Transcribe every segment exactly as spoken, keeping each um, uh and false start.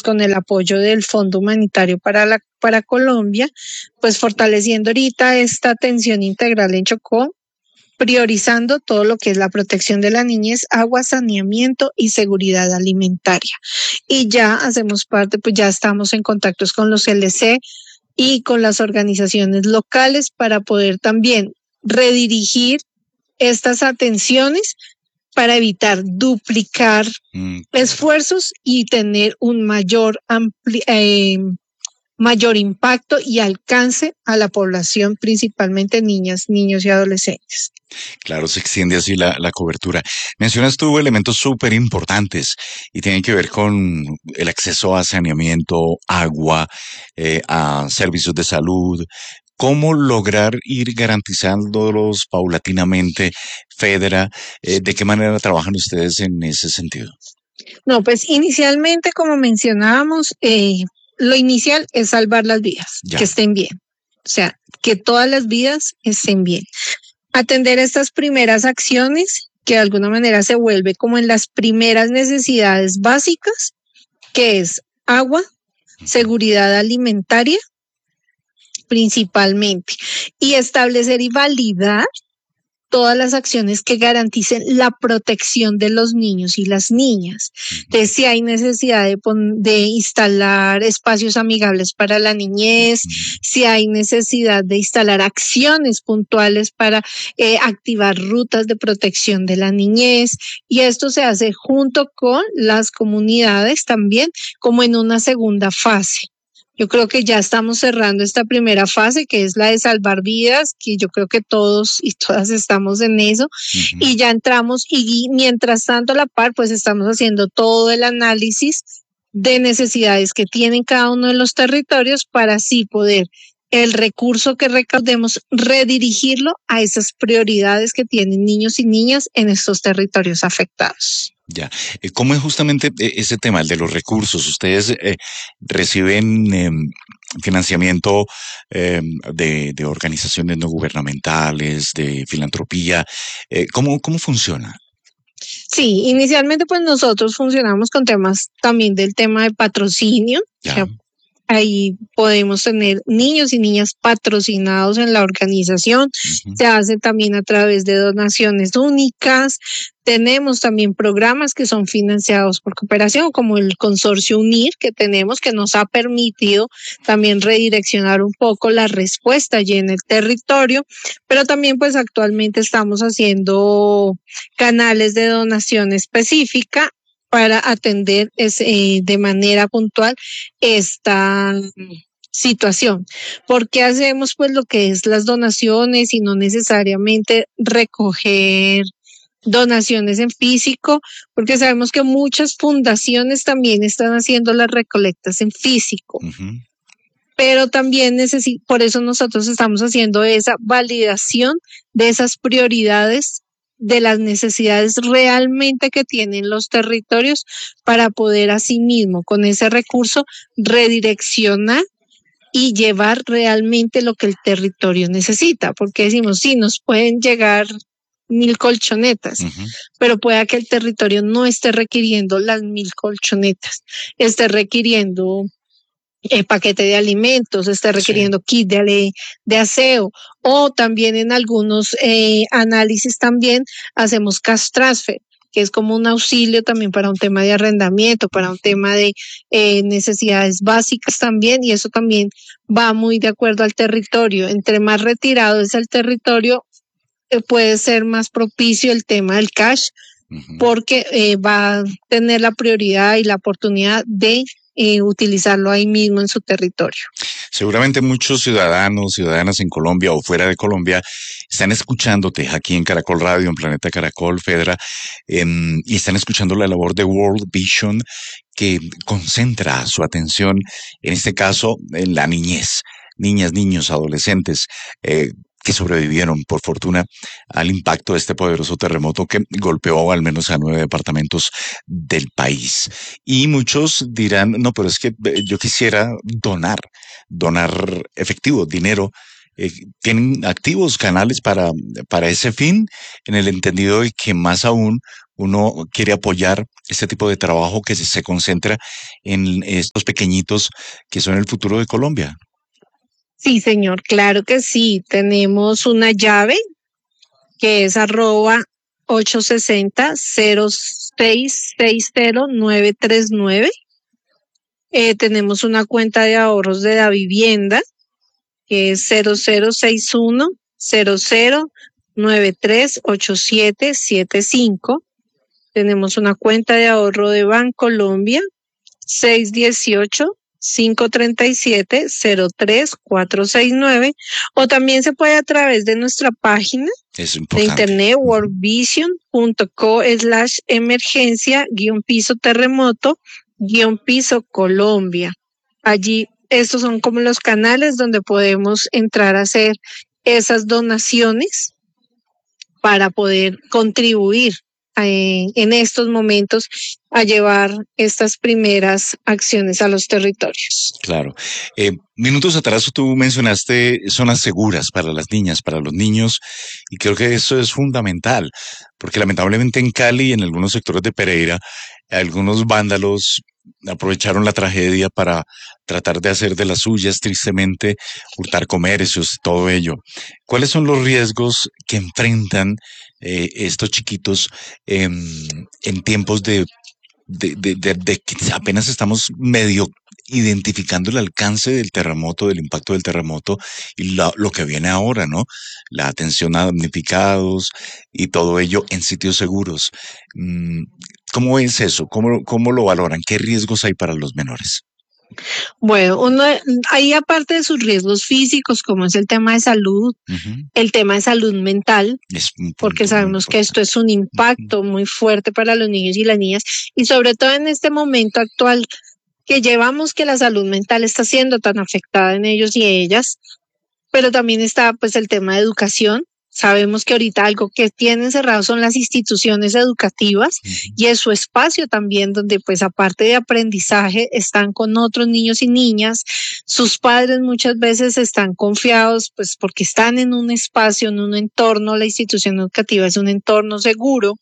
pues con el apoyo del Fondo Humanitario para la para Colombia, pues fortaleciendo ahorita esta atención integral en Chocó, priorizando todo lo que es la protección de la niñez, agua, saneamiento y seguridad alimentaria. Y ya hacemos parte, pues ya estamos en contactos con los L C y con las organizaciones locales para poder también redirigir estas atenciones para evitar duplicar mm, esfuerzos y tener un mayor ampli eh, mayor impacto y alcance a la población, principalmente niñas, niños y adolescentes. Claro, se extiende así la, la cobertura. Mencionas tú elementos súper importantes y tienen que ver con el acceso a saneamiento, agua, eh, a servicios de salud. ¿Cómo lograr ir garantizándolos paulatinamente, Fedra? Eh, ¿De qué manera trabajan ustedes en ese sentido? No, pues inicialmente, como mencionábamos, eh, lo inicial es salvar las vidas, ya. Que estén bien. O sea, que todas las vidas estén bien. Atender estas primeras acciones, que de alguna manera se vuelve como en las primeras necesidades básicas, que es agua, seguridad alimentaria, principalmente, y establecer y validar todas las acciones que garanticen la protección de los niños y las niñas. Entonces, si hay necesidad de, de instalar espacios amigables para la niñez, si hay necesidad de instalar acciones puntuales para eh, activar rutas de protección de la niñez, y esto se hace junto con las comunidades también, como en una segunda fase. Yo creo que ya estamos cerrando esta primera fase, que es la de salvar vidas, que yo creo que todos y todas estamos en eso, uh-huh. Y ya entramos y mientras tanto a la par, pues estamos haciendo todo el análisis de necesidades que tienen cada uno de los territorios para así poder el recurso que recaudemos redirigirlo a esas prioridades que tienen niños y niñas en estos territorios afectados. Ya, ¿cómo es justamente ese tema, el de los recursos? Ustedes eh, reciben eh, financiamiento eh, de, de organizaciones no gubernamentales, de filantropía. Eh, ¿cómo, ¿Cómo funciona? Sí, inicialmente pues nosotros funcionamos con temas también del tema de patrocinio. Ya. O sea, ahí podemos tener niños y niñas patrocinados en la organización. Uh-huh. Se hace también a través de donaciones únicas. Tenemos también programas que son financiados por cooperación, como el consorcio UNIR que tenemos, que nos ha permitido también redireccionar un poco la respuesta allí en el territorio, pero también pues actualmente estamos haciendo canales de donación específica para atender ese, de manera puntual esta situación. ¿Por qué hacemos pues lo que es las donaciones y no necesariamente recoger donaciones en físico? Porque sabemos que muchas fundaciones también están haciendo las recolectas en físico. Uh-huh. Pero también necesito, por eso nosotros estamos haciendo esa validación de esas prioridades, de las necesidades realmente que tienen los territorios para poder asimismo con ese recurso redireccionar y llevar realmente lo que el territorio necesita, porque decimos, sí, nos pueden llegar mil colchonetas, uh-huh. pero pueda que el territorio no esté requiriendo las mil colchonetas, esté requiriendo el paquete de alimentos, está requiriendo sí. kit de, de aseo, o también en algunos eh, análisis también hacemos cash transfer, que es como un auxilio también para un tema de arrendamiento, para un tema de eh, necesidades básicas también, y eso también va muy de acuerdo al territorio. Entre más retirado es el territorio, eh, puede ser más propicio el tema del cash, uh-huh. porque eh, va a tener la prioridad y la oportunidad de Eh, utilizarlo ahí mismo en su territorio. Seguramente muchos ciudadanos, ciudadanas en Colombia o fuera de Colombia están escuchándote aquí en Caracol Radio, en Planeta Caracol, Fedra, eh, y están escuchando la labor de World Vision, que concentra su atención, en este caso, en la niñez, niñas, niños, adolescentes, eh, que sobrevivieron, por fortuna, al impacto de este poderoso terremoto que golpeó al menos a nueve departamentos del país. Y muchos dirán, no, pero es que yo quisiera donar, donar efectivo, dinero. Eh, ¿Tienen activos canales para, para ese fin? En el entendido de que más aún uno quiere apoyar este tipo de trabajo que se, se concentra en estos pequeñitos que son el futuro de Colombia. Sí, señor, claro que sí. Tenemos una llave que es arroba ochocientos sesenta, cero seis seis cero, nueve tres nueve. Eh, tenemos una cuenta de ahorros de la vivienda que es cero cero seis uno, cero cero nueve tres ocho siete siete cinco. Tenemos una cuenta de ahorro de Bancolombia seis uno ocho, cinco tres siete, cero tres cuatro seis nueve, o también se puede a través de nuestra página Es de internet worldvision punto co slash emergencia guión piso terremoto guión piso Colombia. Allí estos son como los canales donde podemos entrar a hacer esas donaciones para poder contribuir eh, en estos momentos a llevar estas primeras acciones a los territorios. Claro. Eh, minutos atrás tú mencionaste zonas seguras para las niñas, para los niños, y creo que eso es fundamental, porque lamentablemente en Cali y en algunos sectores de Pereira, algunos vándalos aprovecharon la tragedia para tratar de hacer de las suyas, tristemente, hurtar comercios, todo ello. ¿Cuáles son los riesgos que enfrentan eh, estos chiquitos eh, en tiempos de, de, de, de, de que apenas estamos medio identificando el alcance del terremoto, del impacto del terremoto y lo, lo que viene ahora, ¿no? La atención a damnificados y todo ello en sitios seguros. ¿Cómo es eso? ¿Cómo, cómo lo valoran? ¿Qué riesgos hay para los menores? Bueno, uno, ahí aparte de sus riesgos físicos, como es el tema de salud, uh-huh. el tema de salud mental, porque sabemos que esto es un impacto uh-huh. muy fuerte para los niños y las niñas, y sobre todo en este momento actual que llevamos que la salud mental está siendo tan afectada en ellos y ellas, pero también está pues el tema de educación. Sabemos que ahorita algo que tienen cerrado son las instituciones educativas uh-huh. y es su espacio también donde pues aparte de aprendizaje están con otros niños y niñas. Sus padres muchas veces están confiados pues porque están en un espacio, en un entorno, la institución educativa es un entorno seguro.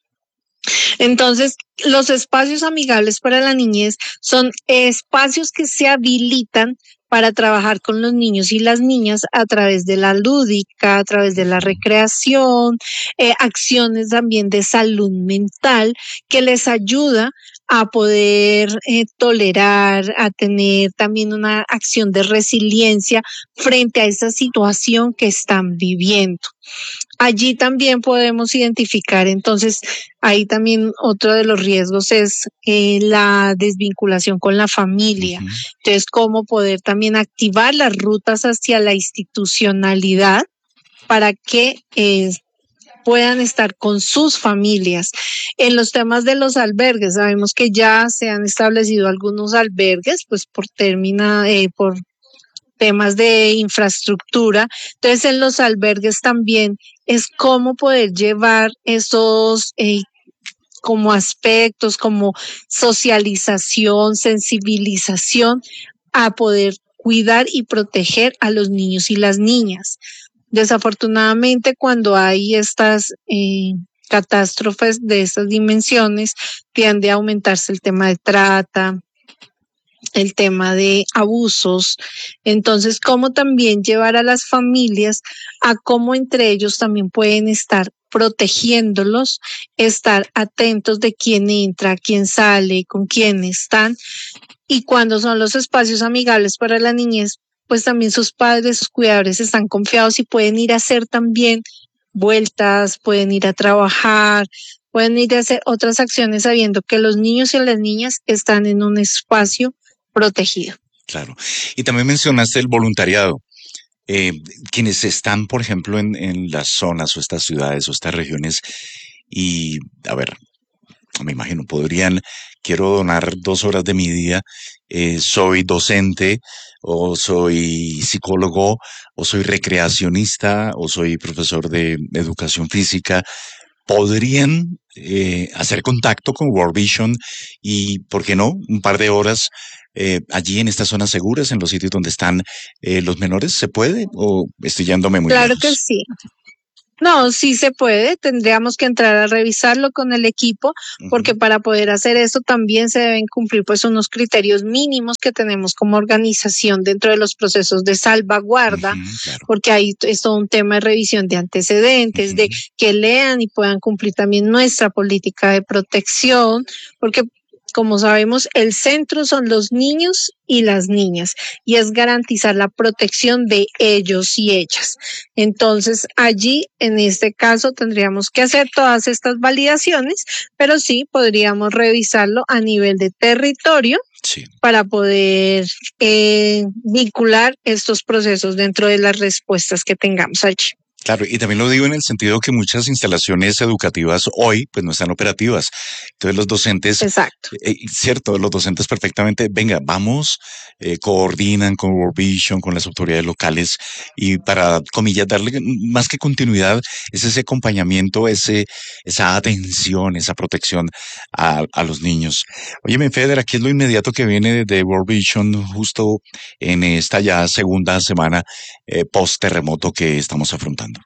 Entonces, los espacios amigables para la niñez son espacios que se habilitan para trabajar con los niños y las niñas a través de la lúdica, a través de la recreación, eh, acciones también de salud mental que les ayuda a poder eh, tolerar, a tener también una acción de resiliencia frente a esa situación que están viviendo. Allí también podemos identificar, entonces, ahí también otro de los riesgos es eh, la desvinculación con la familia. Uh-huh. Entonces, cómo poder también activar las rutas hacia la institucionalidad para que eh, puedan estar con sus familias. En los temas de los albergues, sabemos que ya se han establecido algunos albergues, pues por término, eh, por temas de infraestructura. Entonces, en los albergues también es cómo poder llevar esos eh, como aspectos, como socialización, sensibilización, a poder cuidar y proteger a los niños y las niñas. Desafortunadamente, cuando hay estas eh, catástrofes de estas dimensiones, tiende a aumentarse el tema de trata, el tema de abusos. Entonces, cómo también llevar a las familias a cómo entre ellos también pueden estar protegiéndolos, estar atentos de quién entra, quién sale, con quién están. Y cuando son los espacios amigables para la niñez, pues también sus padres, sus cuidadores están confiados y pueden ir a hacer también vueltas, pueden ir a trabajar, pueden ir a hacer otras acciones sabiendo que los niños y las niñas están en un espacio protegido. Claro. Y también mencionaste el voluntariado. Eh, quienes están, por ejemplo, en, en las zonas o estas ciudades o estas regiones y, a ver, me imagino, podrían, quiero donar dos horas de mi día, eh, soy docente o soy psicólogo o soy recreacionista o soy profesor de educación física, podrían eh, hacer contacto con World Vision y, ¿por qué no?, un par de horas eh, allí en estas zonas seguras, en los sitios donde están eh, los menores, ¿se puede? ¿O estoy yéndome muy Claro lejos? que sí. No, sí se puede, tendríamos que entrar a revisarlo con el equipo, porque uh-huh. para poder hacer eso también se deben cumplir pues unos criterios mínimos que tenemos como organización dentro de los procesos de salvaguarda, uh-huh, claro. porque ahí es todo un tema de revisión de antecedentes, uh-huh. de que lean y puedan cumplir también nuestra política de protección, porque como sabemos, el centro son los niños y las niñas y es garantizar la protección de ellos y ellas. Entonces, allí, en este caso, tendríamos que hacer todas estas validaciones, pero sí podríamos revisarlo a nivel de territorio sí. para poder eh, vincular estos procesos dentro de las respuestas que tengamos allí. Claro, y también lo digo en el sentido que muchas instalaciones educativas hoy pues no están operativas. Entonces los docentes, Exacto. Eh, cierto, los docentes perfectamente, venga, vamos, eh, coordinan con World Vision, con las autoridades locales y para, comillas, darle más que continuidad, es ese acompañamiento, ese, esa atención, esa protección a, a los niños. Óyeme, Feder, aquí es lo inmediato que viene de World Vision justo en esta ya segunda semana eh, post terremoto que estamos afrontando.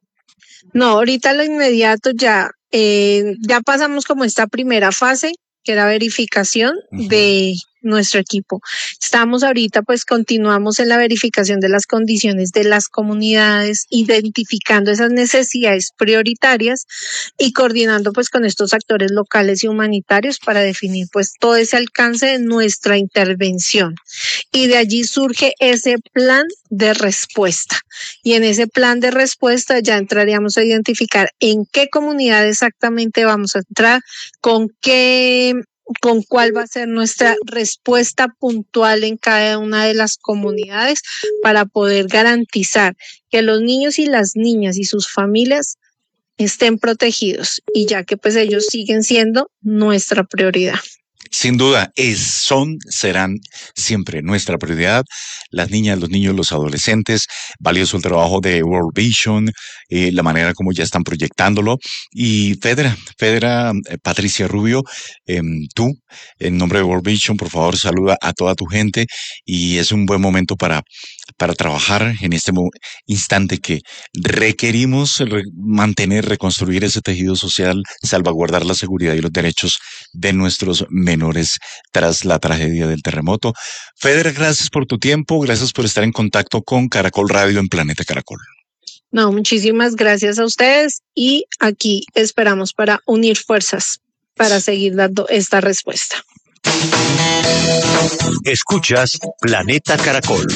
No, ahorita lo inmediato ya, eh, ya pasamos como esta primera fase, que era verificación uh-huh. de nuestro equipo. Estamos ahorita, pues continuamos en la verificación de las condiciones de las comunidades, identificando esas necesidades prioritarias y coordinando pues con estos actores locales y humanitarios para definir pues todo ese alcance de nuestra intervención. Y de allí surge ese plan de respuesta. Y en ese plan de respuesta ya entraríamos a identificar en qué comunidad exactamente vamos a entrar, con qué con cuál va a ser nuestra respuesta puntual en cada una de las comunidades para poder garantizar que los niños y las niñas y sus familias estén protegidos y ya que pues ellos siguen siendo nuestra prioridad. Sin duda, es, son, serán siempre nuestra prioridad. Las niñas, los niños, los adolescentes. Valioso el trabajo de World Vision, eh, la manera como ya están proyectándolo. Y Fedra, Fedra, eh, Patricia Rubio, eh, tú, en nombre de World Vision, por favor, saluda a toda tu gente. Y es un buen momento para, para trabajar en este instante que requerimos re- mantener, reconstruir ese tejido social, salvaguardar la seguridad y los derechos de nuestros menores tras la tragedia del terremoto. Feder, gracias por tu tiempo, gracias por estar en contacto con Caracol Radio en Planeta Caracol. No, muchísimas gracias a ustedes y aquí esperamos para unir fuerzas para seguir dando esta respuesta. Escuchas Planeta Caracol.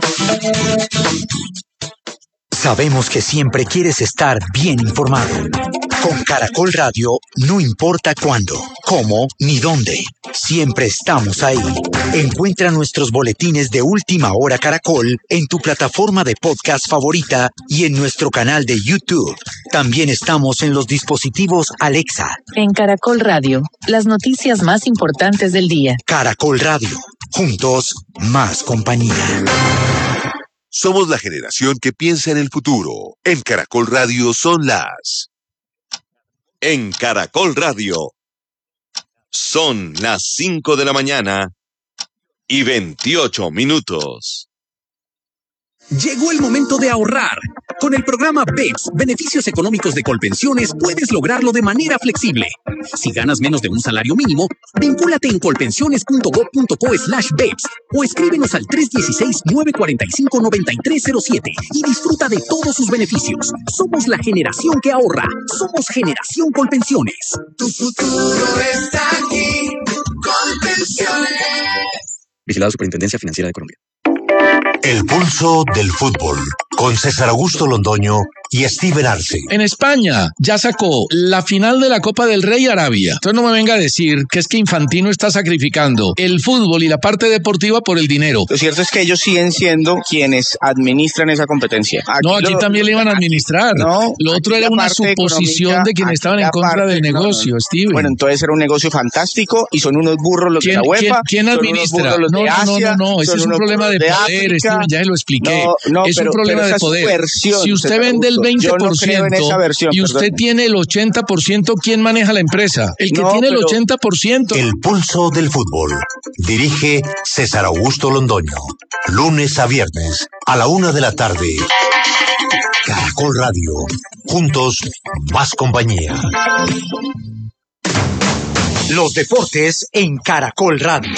Sabemos que siempre quieres estar bien informado. Con Caracol Radio, no importa cuándo, cómo ni dónde, siempre estamos ahí. Encuentra nuestros boletines de Última Hora Caracol en tu plataforma de podcast favorita y en nuestro canal de YouTube. También estamos en los dispositivos Alexa. En Caracol Radio, las noticias más importantes del día. Caracol Radio, juntos, más compañía. Somos la generación que piensa en el futuro. En Caracol Radio son las... En Caracol Radio son las cinco de la mañana y veintiocho minutos. Llegó el momento de ahorrar. Con el programa B E P S, Beneficios Económicos de Colpensiones, puedes lograrlo de manera flexible. Si ganas menos de un salario mínimo, vincúlate en colpensiones.gov.co slash B E P S o escríbenos al tres uno seis, nueve cuatro cinco, nueve tres cero siete y disfruta de todos sus beneficios. Somos la generación que ahorra. Somos Generación Colpensiones. Tu futuro está aquí. Colpensiones. Vigilado Superintendencia Financiera de Colombia. El pulso del fútbol, con César Augusto Londoño y Steven Arce. En España ya sacó la final de la Copa del Rey Arabia. Entonces no me venga a decir que es que Infantino está sacrificando el fútbol y la parte deportiva por el dinero. Lo cierto es que ellos siguen siendo quienes administran esa competencia. Aquí no, aquí lo, también le iban a administrar. No, lo otro era una suposición de quienes estaban en contra del negocio, no, no. Steven. Bueno, entonces era un negocio fantástico y son unos burros los de la UEFA. ¿Quién, quién administra? No, no, no, no, no, ese es un problema de, de poder, África. Steven, ya lo expliqué. No, no, es pero, un problema de poder. Si usted vende el veinte por ciento no versión, y usted perdón. tiene el ochenta por ciento, ¿quién maneja la empresa? El que no, tiene pero... el ochenta por ciento. El pulso del fútbol. Dirige César Augusto Londoño. Lunes a viernes, a la una de la tarde. Caracol Radio. Juntos, más compañía. Los deportes en Caracol Radio.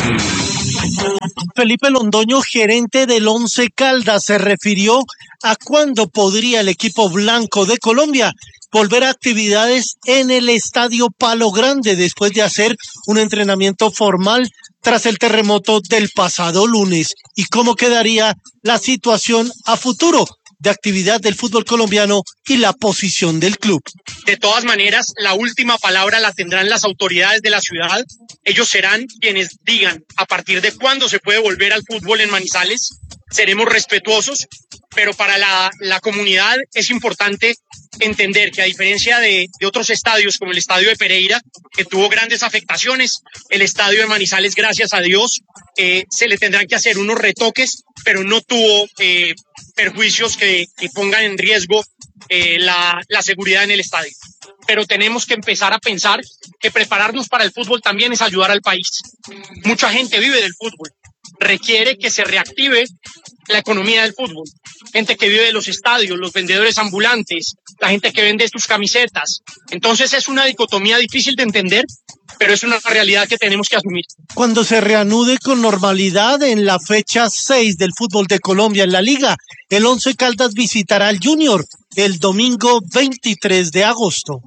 Felipe Londoño, gerente del Once Caldas, se refirió a cuándo podría el equipo blanco de Colombia volver a actividades en el Estadio Palo Grande después de hacer un entrenamiento formal tras el terremoto del pasado lunes, y cómo quedaría la situación a futuro de actividad del fútbol colombiano y la posición del club. De todas maneras, la última palabra la tendrán las autoridades de la ciudad. Ellos serán quienes digan a partir de cuándo se puede volver al fútbol en Manizales. Seremos respetuosos, pero para la, la comunidad es importante entender que a diferencia de, de otros estadios como el estadio de Pereira, que tuvo grandes afectaciones, el estadio de Manizales, gracias a Dios, eh, se le tendrán que hacer unos retoques, pero no tuvo eh, perjuicios que, que pongan en riesgo eh, la, la seguridad en el estadio. Pero tenemos que empezar a pensar que prepararnos para el fútbol también es ayudar al país. Mucha gente vive del fútbol. Requiere que se reactive la economía del fútbol. Gente que vive de los estadios, los vendedores ambulantes, la gente que vende sus camisetas. Entonces es una dicotomía difícil de entender, pero es una realidad que tenemos que asumir. Cuando se reanude con normalidad en la fecha seis del fútbol de Colombia en la Liga, el Once Caldas visitará al Junior el domingo veintitrés de agosto.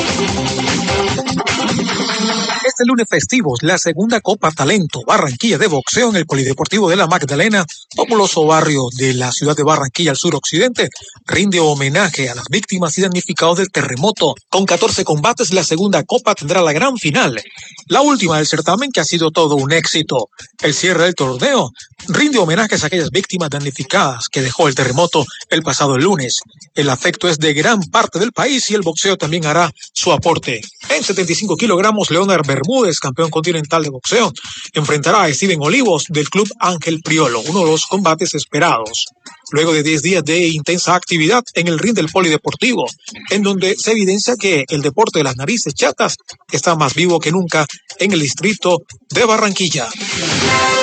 Este lunes festivo, la segunda Copa Talento Barranquilla de boxeo en el Polideportivo de la Magdalena, populoso barrio de la ciudad de Barranquilla al suroccidente, rinde homenaje a las víctimas y damnificados del terremoto. Con catorce combates, la segunda Copa tendrá la gran final, la última del certamen, que ha sido todo un éxito. El cierre del torneo rinde homenajes a aquellas víctimas damnificadas que dejó el terremoto el pasado lunes. El afecto es de gran parte del país y el boxeo también hará su aporte. En setenta y cinco kilogramos, Leonard Bermúdez, campeón continental de boxeo, enfrentará a Steven Olivos del Club Ángel Priolo, uno de los combates esperados. Luego de diez días de intensa actividad en el ring del Polideportivo, en donde se evidencia que el deporte de las narices chatas está más vivo que nunca en el distrito de Barranquilla.